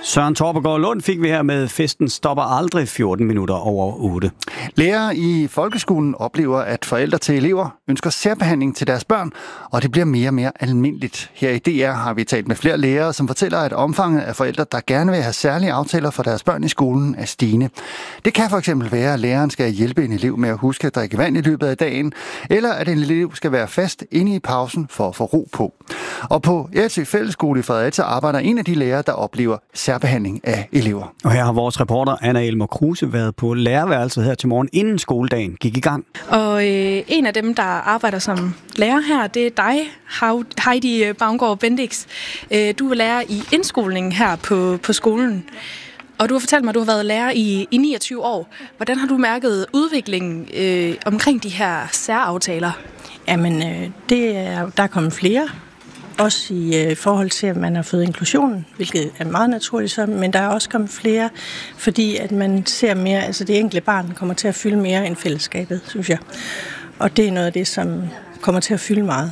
Søren Torpegaard Lund fik vi her med Festen stopper aldrig 14 minutter over 8. Lærere i folkeskolen oplever, at forældre til elever ønsker særbehandling til deres børn, og det bliver mere og mere almindeligt. Her i DR har vi talt med flere lærere, som fortæller, at omfanget af forældre, der gerne vil have særlige aftaler for deres børn i skolen, er stigende. Det kan for eksempel være, at læreren skal hjælpe en elev med at huske at drikke vand i løbet af dagen, eller at en elev skal være fast inde i pausen for at få ro på. Og på Ersø Fællesskole i Fredericia arbejder en af de lærere, der oplever særbehandling af elever. Og her har vores reporter Anna Elmer Kruse været på lærerværelset her til morgen, inden skoledagen gik i gang. Og en af dem, der arbejder som lærer her, det er dig, Heidi Baumgaard Bendix. Du er lærer i indskolingen her på skolen. Og du har fortalt mig, at du har været lærer i 29 år. Hvordan har du mærket udviklingen omkring de her særaftaler? Jamen, der er kommet flere. Også i forhold til, at man har fået inklusion, hvilket er meget naturligt så, men der er også kommet flere, fordi at man ser mere, altså det enkelte barn kommer til at fylde mere end fællesskabet, synes jeg. Og det er noget af det, som kommer til at fylde meget.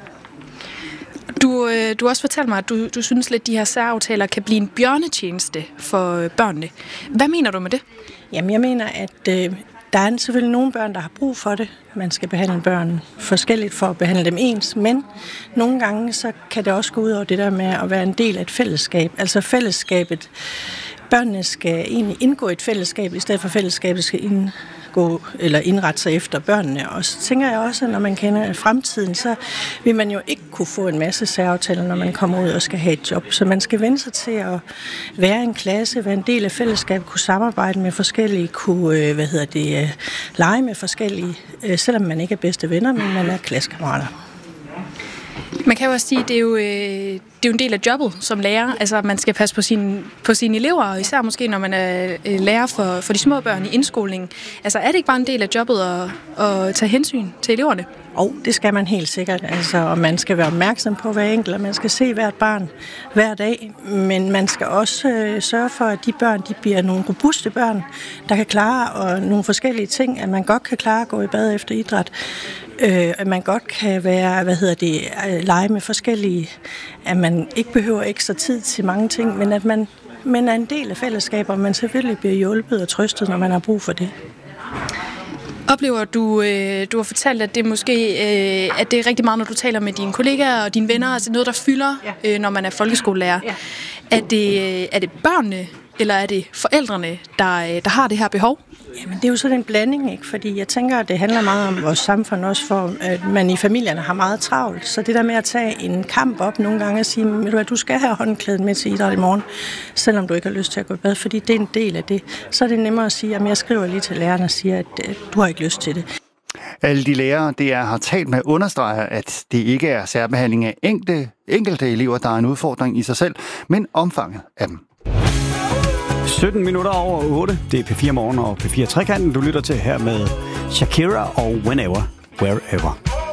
Du har også fortalt mig, at du synes lidt, at de her særaftaler kan blive en bjørnetjeneste for børnene. Hvad mener du med det? Jamen, jeg mener, at der er selvfølgelig nogle børn, der har brug for det. Man skal behandle børn forskelligt for at behandle dem ens, men nogle gange så kan det også gå ud over det der med at være en del af et fællesskab. Altså fællesskabet, børnene skal egentlig indgå i et fællesskab, i stedet for fællesskabet skal indgå eller indrette sig efter børnene. Og så tænker jeg også, at når man kender fremtiden, så vil man jo ikke kunne få en masse særaftaler, når man kommer ud og skal have et job. Så man skal vende sig til at være en klasse, være en del af fællesskabet, kunne samarbejde med forskellige, kunne lege med forskellige, selvom man ikke er bedste venner, men man er klassekammerater. Man kan jo også sige, at det er jo en del af jobbet som lærer. Altså, man skal passe på sine elever, og især måske, når man er lærer for de små børn i indskolingen. Altså, er det ikke bare en del af jobbet at tage hensyn til eleverne? Det skal man helt sikkert. Altså, og man skal være opmærksom på hver enkelt, og man skal se hvert barn hver dag. Men man skal også sørge for, at de børn de bliver nogle robuste børn, der kan klare og nogle forskellige ting. At man godt kan klare at gå i bad efter idræt. At man godt kan være, lege med forskellige, at man ikke behøver ekstra tid til mange ting, men at man er en del af fællesskaber, og man selvfølgelig bliver hjulpet og trøstet, når man har brug for det. Oplever du har fortalt, at det måske at det er rigtig meget, når du taler med dine kollegaer og dine venner, altså noget, der fylder, når man er folkeskolelærer. Ja. Er det børnene, eller er det forældrene, der har det her behov? Jamen, det er jo sådan en blanding, ikke? Fordi jeg tænker, at det handler meget om vores samfund også, for at man i familierne har meget travlt. Så det der med at tage en kamp op nogle gange og sige, at du skal have håndklædet med til idræt i morgen, selvom du ikke har lyst til at gå i bad, fordi det er en del af det. Så er det nemmere at sige, at jeg skriver lige til læreren og siger, at du har ikke lyst til det. Alle de lærere, DR har talt med, understreger, at det ikke er særbehandling af enkelte elever, der er en udfordring i sig selv, men omfanget af dem. 17 minutter over 8. Det er P4 Morgen og P4 Trekanten. Du lytter til her med Shakira og Whenever, Wherever.